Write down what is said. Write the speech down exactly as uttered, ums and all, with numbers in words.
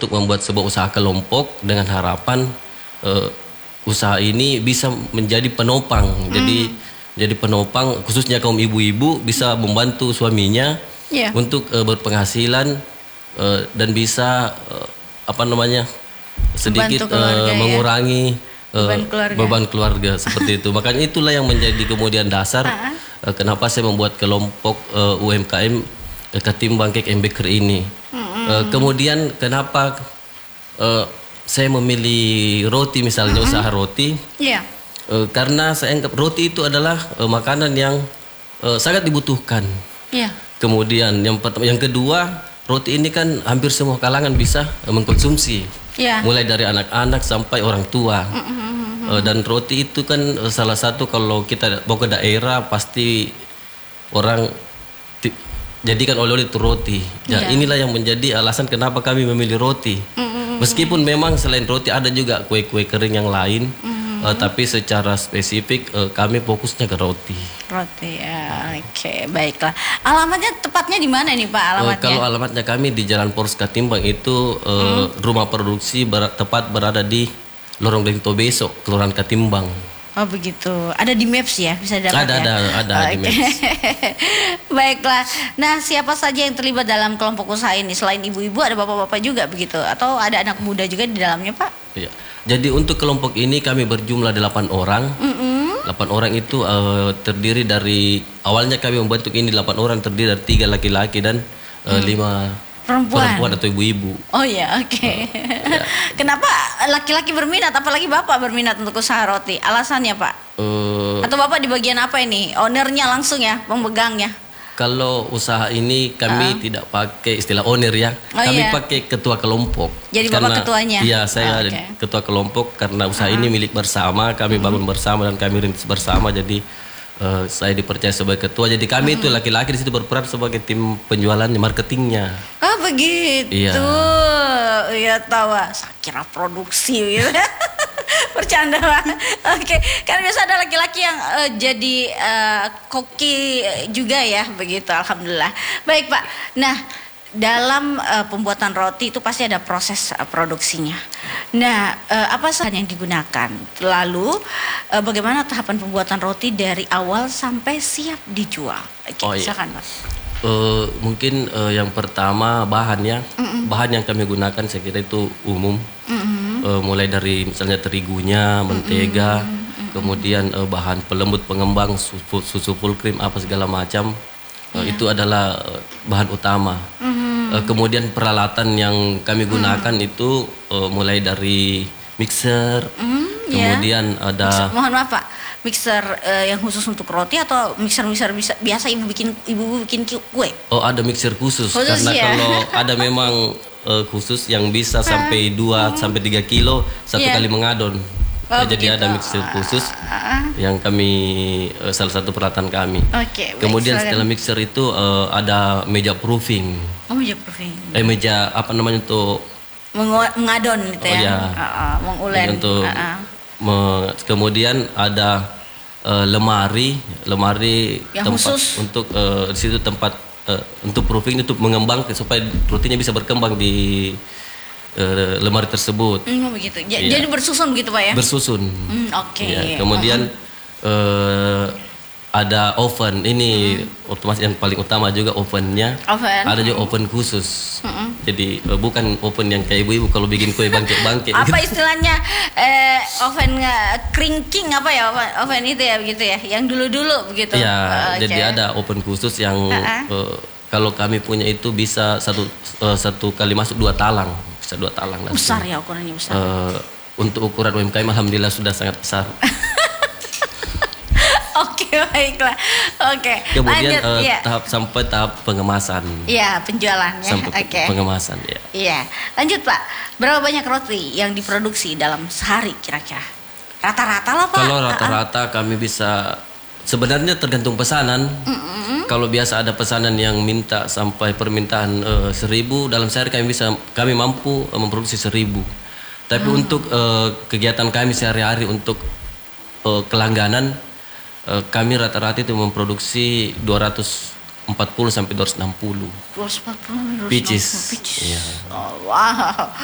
untuk membuat sebuah usaha kelompok dengan harapan uh, usaha ini bisa menjadi penopang. Mm. Jadi jadi penopang khususnya kaum ibu-ibu bisa membantu suaminya yeah. untuk uh, berpenghasilan uh, dan bisa uh, apa namanya sedikit keluarga, uh, mengurangi ya? uh, beban, keluarga. beban keluarga seperti itu. Makanya itulah yang menjadi kemudian dasar uh, kenapa saya membuat kelompok uh, U M K M uh, Ketimbang Cake and Bakery ini. Mm-hmm. uh, kemudian kenapa uh, saya memilih roti misalnya, mm-hmm. usaha roti? Yeah. Uh, karena saya anggap roti itu adalah uh, makanan yang uh, sangat dibutuhkan. Yeah. Kemudian yang pertama, yang kedua, roti ini kan hampir semua kalangan bisa uh, mengkonsumsi. Yeah. Mulai dari anak-anak sampai orang tua. Mm-hmm. uh, dan roti itu kan uh, salah satu kalau kita bawa ke daerah pasti orang ti- jadikan oleh-oleh itu roti. Nah, yeah. inilah yang menjadi alasan kenapa kami memilih roti. Mm-hmm. Meskipun memang selain roti ada juga kue-kue kering yang lain. Mm-hmm. Uh, tapi secara spesifik uh, kami fokusnya ke roti. Roti ya, oke, okay, baiklah. Alamatnya tepatnya di mana nih Pak? Alamatnya? Uh, kalau alamatnya kami di Jalan Poros Katimbang itu uh, hmm. rumah produksi ber- tepat berada di Lorong Dengto Besok, Kelurahan Katimbang. Oh begitu. Ada di Maps ya, bisa dapat ada, ya? Ada, ada, ada di Maps. Baiklah. Nah, siapa saja yang terlibat dalam kelompok usaha ini? Selain ibu-ibu, ada bapak-bapak juga begitu? Atau ada anak muda juga di dalamnya Pak? Iya. Jadi untuk kelompok ini kami berjumlah delapan orang. Mm-hmm. delapan orang itu uh, terdiri dari awalnya kami membentuk ini delapan orang terdiri dari tiga laki-laki dan uh, mm. lima perempuan. perempuan atau ibu-ibu. Oh ya, oke. Okay. Uh, ya. Kenapa laki-laki berminat, apalagi bapak berminat untuk usaha roti? Alasannya Pak? Uh, Atau bapak di bagian apa ini? Ownernya langsung ya, pemegangnya? Kalau usaha ini kami uh. tidak pakai istilah owner ya, oh, kami iya. pakai ketua kelompok. Jadi karena, bapak ketuanya? Iya, saya oh, okay. ketua kelompok karena usaha uh. ini milik bersama, kami bangun uh. bersama dan kami rintis bersama. Jadi uh, saya dipercaya sebagai ketua. Jadi kami uh. itu laki-laki di situ berperan sebagai tim penjualannya, marketingnya. Oh begitu. Iya, ya tahu. Saya kira produksi gitu. Bercanda Pak. Oke, kan biasa ada laki-laki yang uh, jadi uh, koki juga ya, begitu. Alhamdulillah. Baik Pak. Nah, dalam uh, pembuatan roti itu pasti ada proses uh, produksinya. Nah, uh, apa saja yang digunakan? Lalu, uh, bagaimana tahapan pembuatan roti dari awal sampai siap dijual? Oke, oh, silakan Pak. Uh, mungkin uh, yang pertama bahannya, Mm-mm. bahan yang kami gunakan saya kira itu umum. Mm-mm. Uh, mulai dari misalnya terigunya, mentega, mm-hmm. kemudian uh, bahan pelembut pengembang, susu, susu full cream, apa segala macam, uh, yeah. itu adalah uh, bahan utama. Mm-hmm. Uh, kemudian peralatan yang kami gunakan mm. itu uh, mulai dari mixer, mm, kemudian yeah. ada. Mixer, mohon maaf Pak, mixer uh, yang khusus untuk roti atau mixer-mixer bisa, biasa ibu bikin ibu bikin kue? Oh ada mixer khusus, khusus karena ya? Kalau ada memang Uh, khusus yang bisa sampai dua hmm. sampai tiga kilo satu yeah. kali mengadon. Oh, ya, jadi ada mixer khusus uh, yang kami uh, salah satu peralatan kami. Okay, kemudian baik, setelah mixer itu uh, ada meja proofing. Oh meja proofing. Eh meja apa namanya untuk Mengu- mengadon gitu oh, ya. ya. Uh, uh, mengulen. Untuk uh, uh. Me- kemudian ada uh, lemari, lemari yang tempat khusus untuk uh, di situ tempat Uh, untuk proofing itu mengembang supaya rotinya bisa berkembang di uh, lemari tersebut. Hmm, begitu. J- ya. Jadi bersusun begitu Pak ya? Bersusun. Hmm, Oke. Okay. Ya. Kemudian uh-huh. uh, ada oven. Ini hmm. otomatis yang paling utama juga ovennya. Oven. Ada juga oven khusus. Hmm. Jadi uh, bukan oven yang kayak ibu-ibu kalau bikin kue bangkit-bangkit. Apa istilahnya eh, oven uh, cranking apa ya oven, oven itu ya begitu ya? Yang dulu-dulu begitu. Ya. Oh, jadi okay. ada oven khusus yang uh-huh. uh, kalau kami punya itu bisa satu uh, satu kali masuk dua talang, bisa dua talang. Besar ya ukurannya besar. Uh, untuk ukuran U M K M alhamdulillah sudah sangat besar. Oke baiklah. Oke. Kemudian Lanjut, uh, ya. tahap sampai tahap pengemasan. Iya penjualan ya. Sampai okay. pengemasan ya. Iya. Lanjut Pak. Berapa banyak roti yang diproduksi dalam sehari kira-kira? Rata-rata lah Pak. Kalau rata-rata uh-uh. kami bisa sebenarnya tergantung pesanan. Mm-hmm. Kalau biasa ada pesanan yang minta sampai permintaan uh, seribu dalam sehari kami bisa kami mampu uh, memproduksi seribu. Tapi hmm. untuk uh, kegiatan kami sehari-hari untuk uh, kelangganan Uh, kami rata-rata itu memproduksi dua ratus empat puluh sampai dua ratus enam puluh. dua ratus empat puluh, Peaches. Peaches. Iya. Oh, wow.